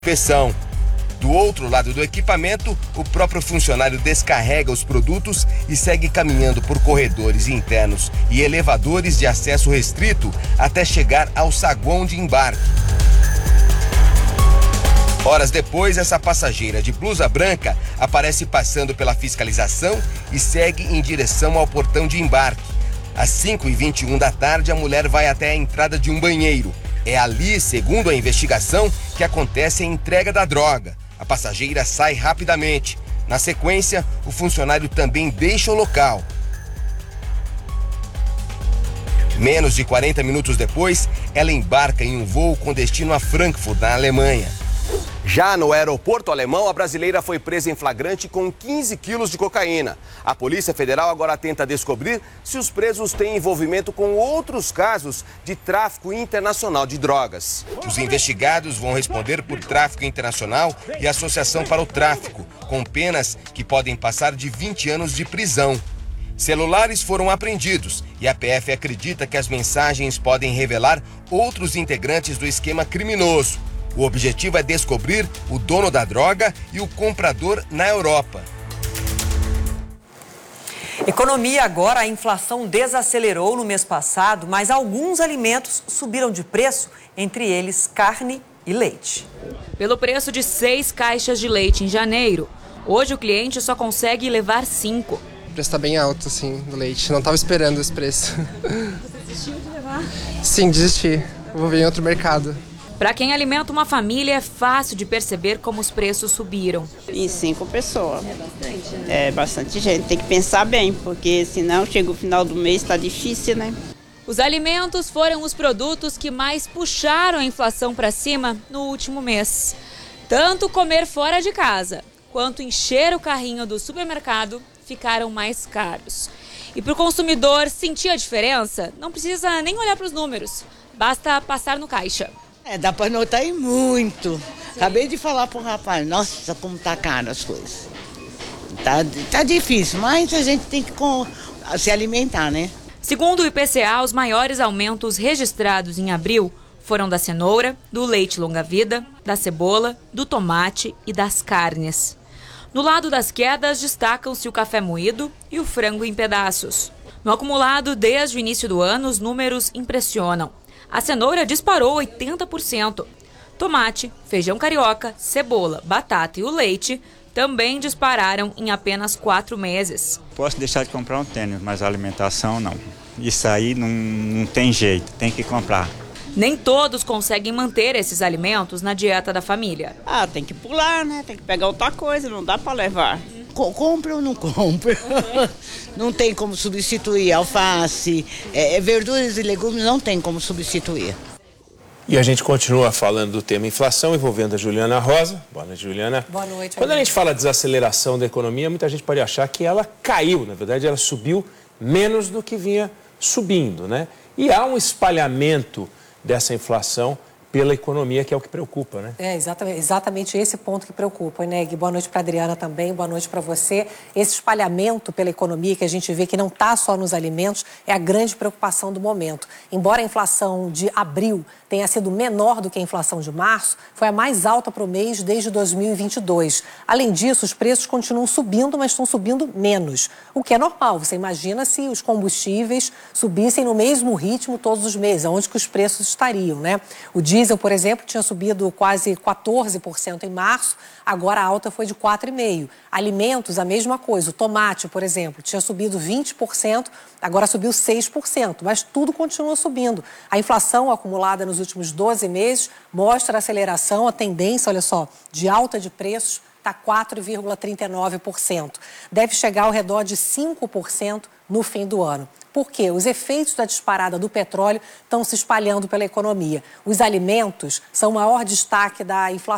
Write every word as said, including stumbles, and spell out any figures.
inspeção. Do outro lado do equipamento, o próprio funcionário descarrega os produtos e segue caminhando por corredores internos e elevadores de acesso restrito até chegar ao saguão de embarque. Horas depois, essa passageira de blusa branca aparece passando pela fiscalização e segue em direção ao portão de embarque. Às cinco e vinte e um da tarde, a mulher vai até a entrada de um banheiro. É ali, segundo a investigação, que acontece a entrega da droga. A passageira sai rapidamente. Na sequência, o funcionário também deixa o local. Menos de quarenta minutos depois, ela embarca em um voo com destino a Frankfurt, na Alemanha. Já no aeroporto alemão, a brasileira foi presa em flagrante com quinze quilos de cocaína. A Polícia Federal agora tenta descobrir se os presos têm envolvimento com outros casos de tráfico internacional de drogas. Os investigados vão responder por tráfico internacional e associação para o tráfico, com penas que podem passar de vinte anos de prisão. Celulares foram apreendidos e a P F acredita que as mensagens podem revelar outros integrantes do esquema criminoso. O objetivo é descobrir o dono da droga e o comprador na Europa. Economia agora, a inflação desacelerou no mês passado, mas alguns alimentos subiram de preço, entre eles carne e leite. Pelo preço de seis caixas de leite em janeiro, hoje o cliente só consegue levar cinco. O preço está bem alto, assim, do leite. Não estava esperando esse preço. Você desistiu de levar? Sim, desisti. Vou ver em outro mercado. Para quem alimenta uma família, é fácil de perceber como os preços subiram. Em cinco pessoas. É bastante, né? É bastante gente. Tem que pensar bem, porque senão chega o final do mês, está difícil, né? Os alimentos foram os produtos que mais puxaram a inflação para cima no último mês. Tanto comer fora de casa, quanto encher o carrinho do supermercado ficaram mais caros. E para o consumidor sentir a diferença, não precisa nem olhar para os números, basta passar no caixa. É, dá para notar aí muito. Sim. Acabei de falar pro rapaz, nossa, como tá caro as coisas. Tá, tá difícil, mas a gente tem que com, se alimentar, né? Segundo o I P C A, os maiores aumentos registrados em abril foram da cenoura, do leite longa-vida, da cebola, do tomate e das carnes. No lado das quedas, destacam-se o café moído e o frango em pedaços. No acumulado, desde o início do ano, os números impressionam. A cenoura disparou oitenta por cento. Tomate, feijão carioca, cebola, batata e o leite também dispararam em apenas quatro meses. Posso deixar de comprar um tênis, mas a alimentação não. Isso aí não, não tem jeito, tem que comprar. Nem todos conseguem manter esses alimentos na dieta da família. Ah, tem que pular, né? Tem que pegar outra coisa, não dá para levar. Compra ou não compra? Não tem como substituir alface, é, verduras e legumes não tem como substituir. E a gente continua falando do tema inflação, envolvendo a Juliana Rosa. Boa noite, Juliana. Boa noite. Quando a gente fala desaceleração da economia, muita gente pode achar que ela caiu. Na verdade, ela subiu menos do que vinha subindo, né? E há um espalhamento dessa inflação pela economia, que é o que preocupa, né? É, exatamente, exatamente esse ponto que preocupa, né, Gui? Boa noite para a Adriana também, boa noite para você. Esse espalhamento pela economia que a gente vê que não está só nos alimentos é a grande preocupação do momento. Embora a inflação de abril tenha sido menor do que a inflação de março, foi a mais alta para o mês desde dois mil e vinte e dois. Além disso, os preços continuam subindo, mas estão subindo menos, o que é normal. Você imagina se os combustíveis subissem no mesmo ritmo todos os meses, onde que os preços estariam, né? O diesel, por exemplo, tinha subido quase quatorze por cento em março, agora a alta foi de quatro vírgula cinco por cento. Alimentos, a mesma coisa. O tomate, por exemplo, tinha subido vinte por cento, agora subiu seis por cento, mas tudo continua subindo. A inflação acumulada nos últimos doze meses mostra a aceleração, a tendência, olha só, de alta de preços está quatro vírgula trinta e nove por cento. Deve chegar ao redor de cinco por cento no fim do ano. Por quê? Os efeitos da disparada do petróleo estão se espalhando pela economia. Os alimentos são o maior destaque da inflação.